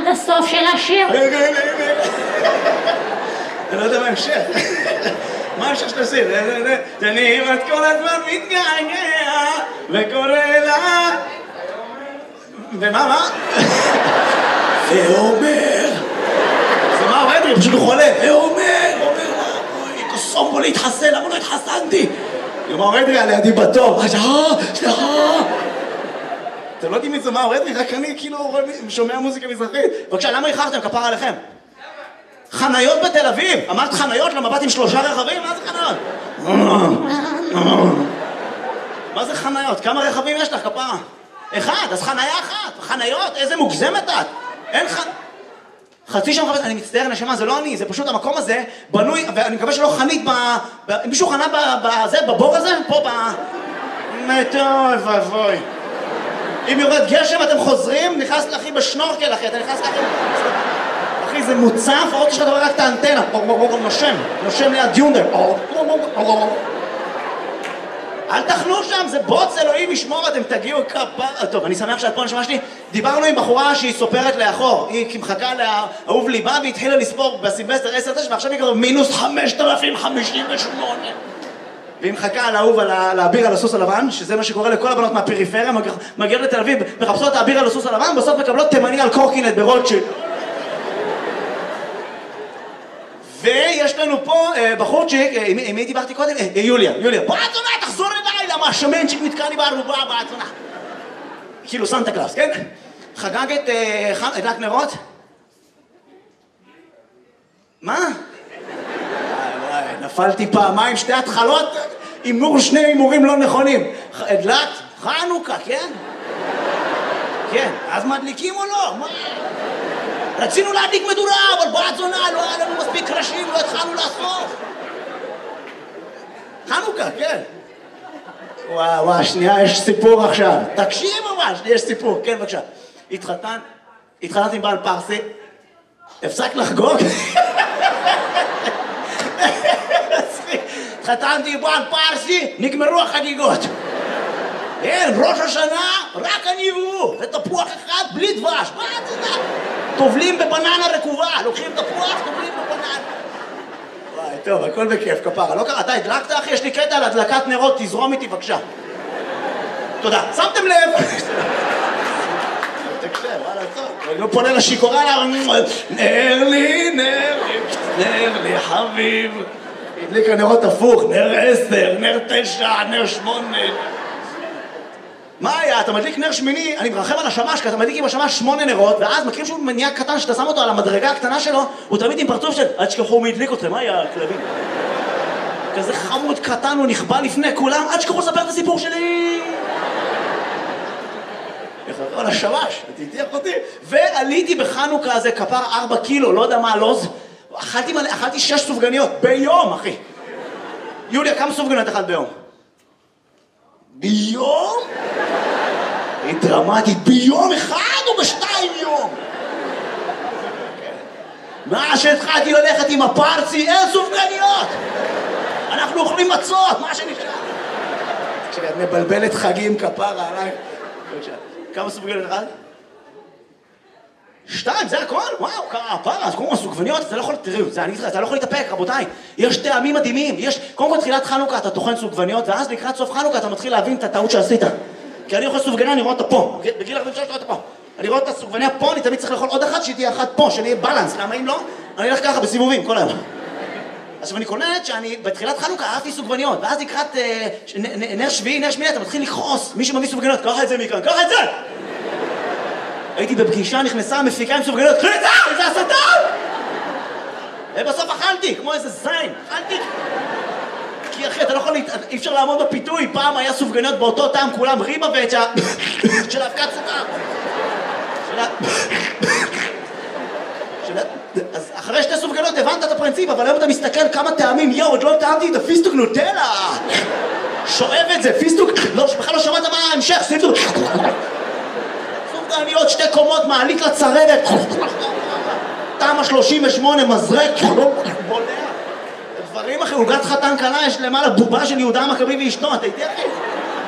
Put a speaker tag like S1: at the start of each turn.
S1: הסוף של השיר.
S2: רגע, אני לא יודע מה המשך. מה המשך של השיר? אני בת כל הזמן מתגעגע וקורא לה... ומה? ואומר... זה מה אדרי? פשוט הוא חולה. ואומר, אוי, קוסום בו להתחסן, למה לא התחסנתי? מה אדרי על ידי בתור. סליחה. אתם לא יודעים מי זה מה אדרי? רק אני כאילו שומע מוזיקה מזרחית. בבקשה, למה איחרתם? כפר עליכם. חניות בתל אביב. אמרת חניות למבט עם 3 רכבים? מה זה חניות? מה זה חניות? כמה רכבים יש לך, כפרה? 1, אז חניה 1. חניות, איזה מוגזמת את. אין חצי שם חפש, אני מצטער נשמה, זה לא אני, זה פשוט המקום הזה בנוי, ואני מקווה שלא חנית מישהו חנה בבור הזה? פה טוב, אבוי. אם יורד גשם אתם חוזרים, נכנס לאחי בשנורקל אחי, אתה נכנס לאחי... אחי, זה מוצף, עוד יש לך דבר רק את האנטנה, נושם ליד יונדר. אל תחנו שם, זה בוץ, אלוהים ישמור, אתם תגיעו כפר... טוב, אני שמח שאת פה, נשמע שלי. דיברנו עם בחורה שהיא סופרת לאחור. היא מחכה לאהוב ליבה והתחילה לספור בסילבסטר 10-9, ועכשיו היא כבר מינוס 5,058. והיא מחכה על האהוב, על האביר על הסוס הלבן, שזה מה שקורה לכל הבנות מהפריפריה, מגיעות לתל אביב, מחפשות האביר על הסוס הלבן, בסוף מקבלות תימני על קורקינט ברוטשילד. ויש לנו פה בחורצ'יק, עם מי דיברתי קודם? יוליה. בעצונה, תחזור אליי, למה השמנצ'יק נתקע לי בערובה, בעצונה. כאילו סנטה קלאס, כן? חגגת הדלק נרות? מה? וואי, נפלתי פעמיים, 2 התחלות, הימור 2 הימורים לא נכונים. הדלק, חנוכה, כן? כן, אז מדליקים או לא? מה? רצינו להדליק מדורה, אבל בעצונה, לא היה לנו מספיק קרשים, לא התחלנו לאסוף. חנוכה, כן. וואו, שנייה, יש סיפור עכשיו. תקשיב ממש, יש סיפור, כן, בבקשה. התחתנתי עם בעל פרסי, הפסק לחגוג. התחתנתי עם בעל פרסי, נגמרו החגיגות. אין, ראש השנה, רק אני והוא, ותפוח אחד בלי דבש, מה אתה יודע? טובלים בבננה רקובה, לוקחים תפוח, טובלים בבננה. וואי, טוב, הכל בכיף, כפרה. לא קרה, אתה הדלקת, אחי? יש לי קטע על הדלקת נרות, תזרום איתי, בבקשה. תודה. שמתם לב? תקשב, וואלה, טוב. אני לא פונה לשיקורה, נר לי, חביב. הדליק הנרות הפוך, נר 10, נר 9, נר 8. מה היה? אתה מדליק נר שמיני, אני מרחם על השמש, כי אתה מדליק עם השמש 8 נרות, ואז מכירים שהוא מניאק קטן שאתה שם אותו על המדרגה הקטנה שלו, הוא תמיד עם פרצוף של אל תשכחו מי הדליק אתכם, מה היה הכלבים? כזה חמוד קטן, הוא נכבה לפני כולם, אל תשכחו לספר את הסיפור שלי! על השמש, תתיח אותי, ועליתי בחנוכה הזה כפר 4 קילו, לא יודע מה הלוז, אכלתי 6 סופגניות ביום, אחי. יוליה, כמה סופגניות אכלת ביום? ביום? היא דרמטית, ביום אחד או ב2 יום? מה שהתחלתי ללכת עם הפרצי, אין סופגניות! אנחנו אוכלים מצות, מה שנשאר? כשאת מבלבלת חגים כפרה עליי. כמה סופגניות אחד? 2, זה הכל? וואו, כפרה, אז קודם כל סופגניות, אתה לא יכול, תראו, אתה לא יכול להתאפק, רבותיי. יש טעמים מדהימים, קודם כל תחילת חנוכה אתה טוחן סופגניות, ואז לקראת סוף חנוכה אתה מתחיל להבין את הטעות שעשית. כי אני אוכל סופגניה, אני רואה אותה פה. בגיל 46 אני רואה אותה פה. אני רואה את הסופגניה פה, אני תמיד צריך לאכול עוד אחת, שהיא תהיה אחת פה, שאני אהיה בלנס. למה אם לא? אני אלך ככה בסיבובים כל היום. אז אני קולט שאני בתחילת חנוכה אהבתי סופגניות, ואז לקראת נר שביעי, נר שמיני, אתה מתחיל לכעוס. מי שמביא סופגניות, קח את זה מכאן, קח את זה! הייתי בפגישה, נכנסה, מפיקה עם סופגניות, קחי את זה! איזה הסתה! ובסוף אכלתי, כמו איזה זין, אכלתי. כי אחי, אתה לא יכול, אי אפשר לעמוד בפיתוי, פעם היה סופגניות באותו טעם, כולם ריבה ואת של האבקת סוכר. אז אחרי 2 סופגניות הבנת את הפרינציפ, אבל היום אתה מסתכל כמה טעמים, יואו, עוד לא טעמתי את הפיסטוק נוטלה. שואב את זה, פיסטוק, בכלל לא שמעת מה ההמשך, פיסטוק. סופגניות 2 קומות, מעלית לצרבת. תמה 38, מזרק, בולע. דברים אחרי, עוגת חתן קלה, יש למעלה בובה של יהודה המכבי ואשתו, אתה איתי אחי?